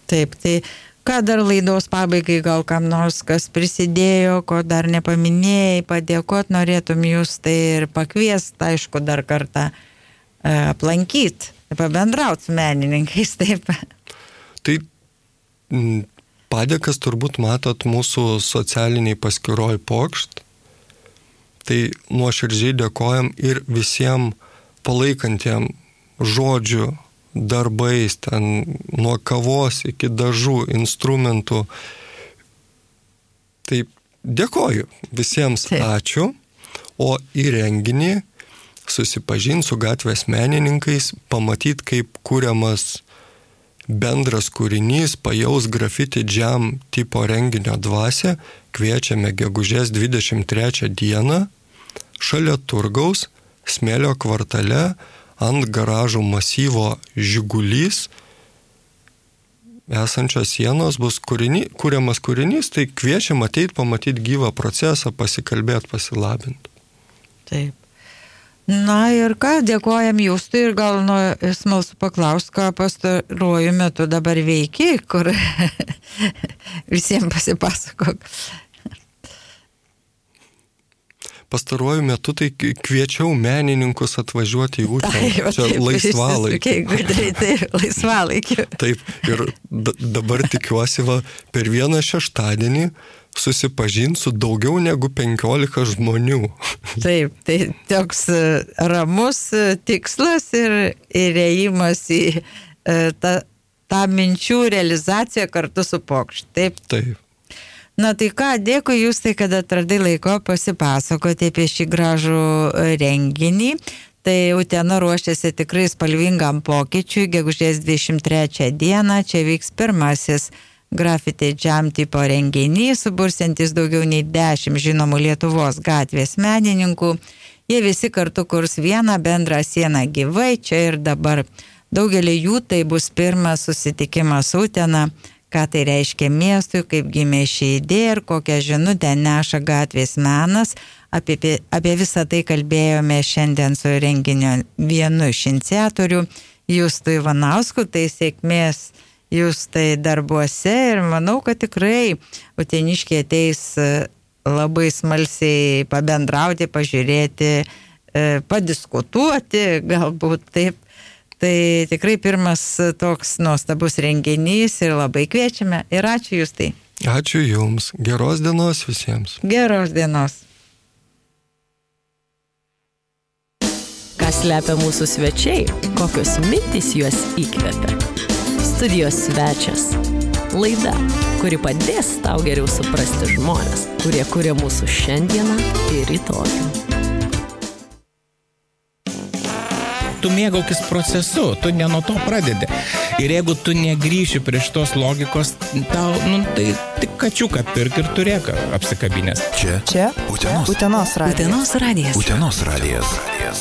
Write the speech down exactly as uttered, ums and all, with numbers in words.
Taip, tai ką dar laidos pabaigai gal kam nors, kas prisidėjo, ko dar nepaminėjai, padėkot norėtum jūs, tai ir pakviest, aišku, dar kartą aplankyti, pabendrauti su menininkais, taip. Tai padėkas turbūt matot mūsų socialiniai paskyroj Pokšt. Tai nuoširdžiai dėkojam ir visiems palaikantiem žodžių, darbais, ten nuo kavos iki dažų, instrumentų. Tai dėkoju visiems, taip. Ačiū. O į renginį susipažinti su gatvės menininkais, pamatyti, kaip kuriamas bendras kūrinys, pajaus grafiti jam tipo renginio dvasią, kviečiame gegužės dvidešimt trečią dieną šalia turgaus, Smėlio kvartale, ant garažų masyvo Žigulys esančios sienos bus kūrinį, kuriamas kūrinys, tai kviečiam ateit pamatyti gyvą procesą, pasikalbėti, pasilabinti. Taip. Na ir ką, dėkojam Justui ir gal nu, smalsu paklausti, ką pastaruoju metu dabar veiki, kur visiems pasipasakok. Pastaruoju metu tai kviečiau menininkus atvažiuoti į Uteną. Čia laisvalaikį. Taip, laisvalaikį. Taip, ir d- dabar tikiuosi va, per vieną šeštadienį susipažinti su daugiau negu penkiolika žmonių. Taip, tai toks ramus tikslas ir, ir ėjimas į tą, tą minčių realizaciją kartu su Pokšt. Taip. Taip. Na tai ką, dėkui jūs tai, kad atradai laiko pasipasakoti apie šį gražų renginį. Tai Utena ruošiasi tikrai spalvingam pokyčiui. Gegužės dvidešimt trečią dieną čia vyks pirmasis Graffiti Jam tipo renginys, subursiantis daugiau nei dešimt žinomų Lietuvos gatvės menininkų. Jie visi kartu kurs vieną bendrą sieną gyvai čia ir dabar. Daugelį jų tai bus pirmas susitikimas Utena. Ką tai reiškia miestui, kaip gimė ši idėja ir kokią žinutę neša gatvės menas. Apie, apie visą tai kalbėjome šiandien su renginio vienu iš iniciatorių, Justu Ivanausku. Tai sėkmės Justai darbuose ir manau, kad tikrai uteniškiai ateis labai smalsiai pabendrauti, pažiūrėti, padiskutuoti, galbūt taip. Tai tikrai pirmas toks nuostabus renginys ir labai kviečiame. Ir ačiū Justai. Ačiū Jums. Geros dienos visiems. Geros dienos. Kas slepia mūsų svečiai? Kokios mintys juos įkvepia? Studijos svečias. Laida, kuri padės tau geriau suprasti žmones, kurie kuria mūsų šiandieną ir rytojų. Tu mėgaukis procesu, tu ne nuo to pradedi. Ir jeigu tu negrįši prie šitos logikos, tau, nu, tai tik kačiuką pirk ir turėk apsikabinęs. Čia. Čia. Utenos. Utenos radijas. Utenos radijas. Utenos radijas.